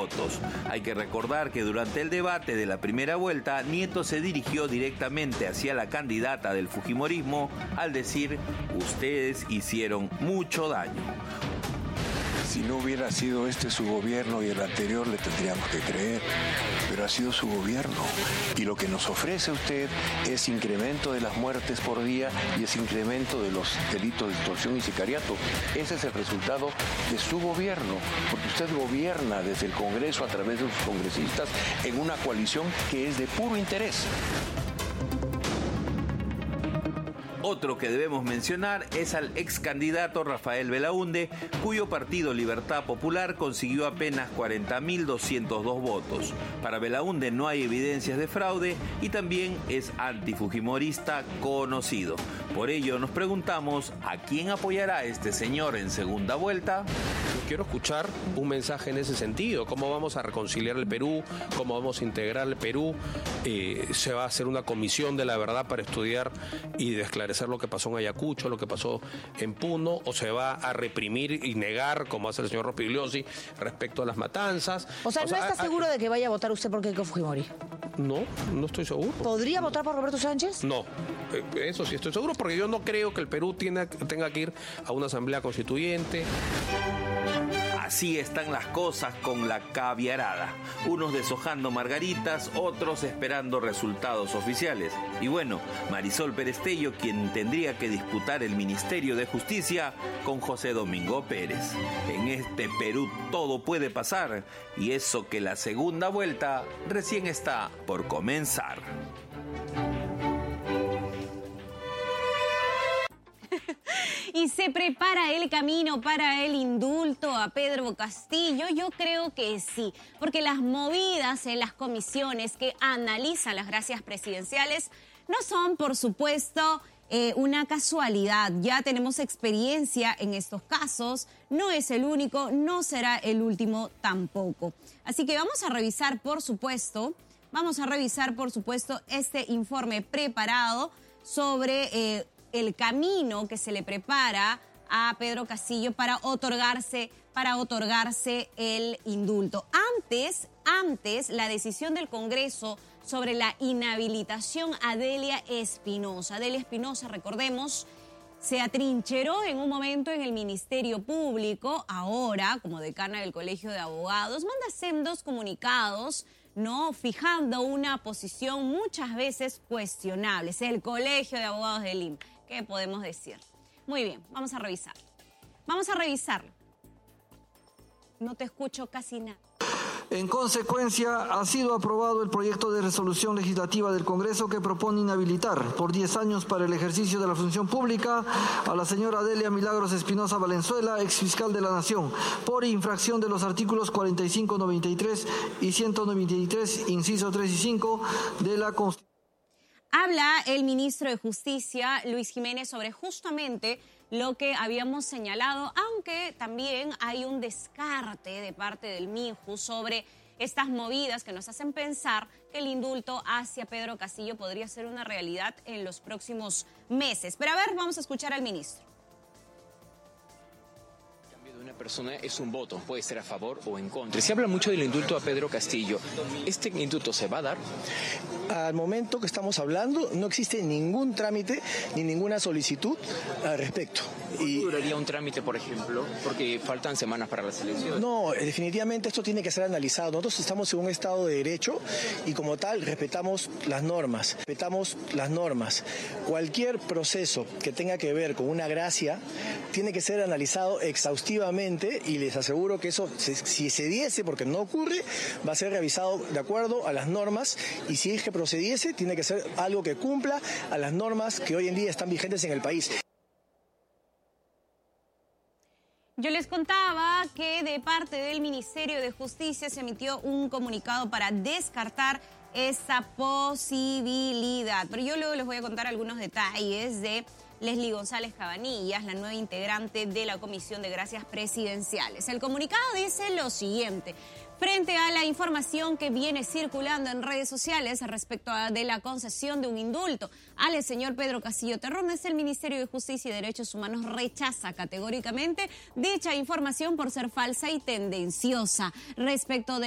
votos. Hay que recordar que durante el debate de la primera vuelta, Nieto se dirigió directamente hacia la candidata del fujimorismo al decir: ustedes hicieron mucho daño. Si no hubiera sido este su gobierno y el anterior, le tendríamos que creer, pero ha sido su gobierno. Y lo que nos ofrece usted es incremento de las muertes por día y es incremento de los delitos de extorsión y sicariato. Ese es el resultado de su gobierno, porque usted gobierna desde el Congreso a través de sus congresistas en una coalición que es de puro interés. Otro que debemos mencionar es al ex candidato Rafael Belaúnde, cuyo partido Libertad Popular consiguió apenas 40.202 votos. Para Belaúnde no hay evidencias de fraude y también es antifujimorista conocido. Por ello nos preguntamos a quién apoyará este señor en segunda vuelta. Quiero escuchar un mensaje en ese sentido. ¿Cómo vamos a reconciliar el Perú? ¿Cómo vamos a integrar el Perú? Se va a hacer una comisión de la verdad para estudiar y esclarecer lo que pasó en Ayacucho, lo que pasó en Puno, o se va a reprimir y negar, como hace el señor Rospigliosi, respecto a las matanzas. ¿No está seguro de que vaya a votar usted por Keiko Fujimori? No estoy seguro. ¿Podría votar por Roberto Sánchez? No, eso sí estoy seguro, porque yo no creo que el Perú tenga que ir a una asamblea constituyente. Así están las cosas con la caviarada. Unos deshojando margaritas, otros esperando resultados oficiales. Y bueno, Marisol Perestello, quien tendría que disputar el Ministerio de Justicia con José Domingo Pérez. En este Perú todo puede pasar, y eso que la segunda vuelta recién está por comenzar. Y se prepara el camino para el indulto a Pedro Castillo. Yo creo que sí, porque las movidas en las comisiones que analizan las gracias presidenciales no son, por supuesto, una casualidad. Ya tenemos experiencia en estos casos, no es el único, no será el último tampoco. Así que vamos a revisar, por supuesto, este informe preparado sobre el camino que se le prepara a Pedro Castillo para otorgarse el indulto. Antes, la decisión del Congreso sobre la inhabilitación a Delia Espinosa. Delia Espinosa, recordemos, se atrincheró en un momento en el Ministerio Público. Ahora, como decana del Colegio de Abogados, manda sendos comunicados, ¿no?, fijando una posición muchas veces cuestionable. Es el Colegio de Abogados del Lima. ¿Qué podemos decir? Muy bien, vamos a revisarlo. No te escucho casi nada. En consecuencia, ha sido aprobado el proyecto de resolución legislativa del Congreso que propone inhabilitar por 10 años para el ejercicio de la función pública a la señora Delia Milagros Espinosa Valenzuela, exfiscal de la Nación, por infracción de los artículos 45, 93 y 193, inciso 3 y 5 de la Constitución. Habla el ministro de Justicia, Luis Jiménez, sobre justamente lo que habíamos señalado, aunque también hay un descarte de parte del MINJU sobre estas movidas que nos hacen pensar que el indulto hacia Pedro Castillo podría ser una realidad en los próximos meses. Pero a ver, vamos a escuchar al ministro. Una persona es un voto, puede ser a favor o en contra. Se habla mucho del indulto a Pedro Castillo. ¿Este indulto se va a dar? Al momento que estamos hablando no existe ningún trámite ni ninguna solicitud al respecto. ¿Cuánto duraría un trámite, por ejemplo? Porque faltan semanas para las elecciones. No, definitivamente esto tiene que ser analizado. Nosotros estamos en un Estado de Derecho y como tal respetamos las normas. Cualquier proceso que tenga que ver con una gracia tiene que ser analizado exhaustivamente y les aseguro que eso, si se diese, porque no ocurre, va a ser revisado de acuerdo a las normas y si es que procediese, tiene que ser algo que cumpla a las normas que hoy en día están vigentes en el país. Yo les contaba que de parte del Ministerio de Justicia se emitió un comunicado para descartar esa posibilidad. Pero yo luego les voy a contar algunos detalles de Leslie González Cabanillas, la nueva integrante de la Comisión de Gracias Presidenciales. El comunicado dice lo siguiente: frente a la información que viene circulando en redes sociales respecto de la concesión de un indulto al señor Pedro Castillo Terrones, el Ministerio de Justicia y Derechos Humanos rechaza categóricamente dicha información por ser falsa y tendenciosa. Respecto de